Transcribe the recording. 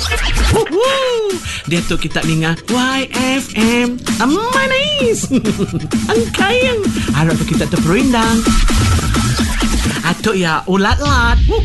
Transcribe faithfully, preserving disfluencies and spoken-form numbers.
Woohoo! Dia tu kita dengar Y F M. Manis. Ang kayang. Harap kita terperindang. Atuk ya ulat-lat.